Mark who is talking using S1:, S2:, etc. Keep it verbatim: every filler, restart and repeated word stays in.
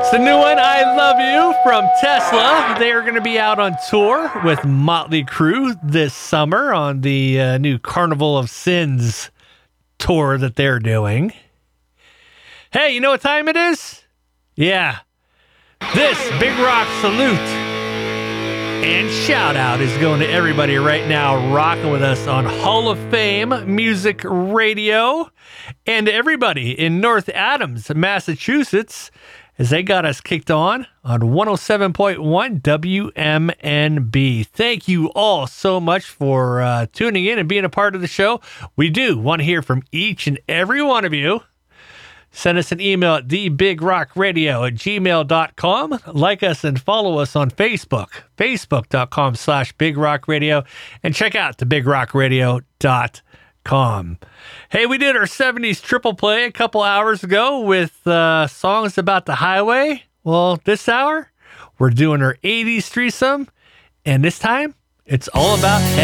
S1: It's the new one, I Love You, from Tesla. They are going to be out on tour with Motley Crue this summer on the uh, new Carnival of Sins tour that they're doing. Hey, you know what time it is? Yeah. This Big Rock salute and shout out is going to everybody right now rocking with us on Hall of Fame Music Radio, and everybody in North Adams, Massachusetts, as they got us kicked on on one oh seven point one W M N B. Thank you all so much for uh, tuning in and being a part of the show. We do want to hear from each and every one of you. Send us an email at the big rock radio at gmail dot com. Like us and follow us on Facebook, facebook.com slash Big Rock Radio, and check out the big rock radio dot com. Hey, we did our seventies triple play a couple hours ago with uh, songs about the highway. Well, this hour, we're doing our eighties threesome, and this time, it's all about head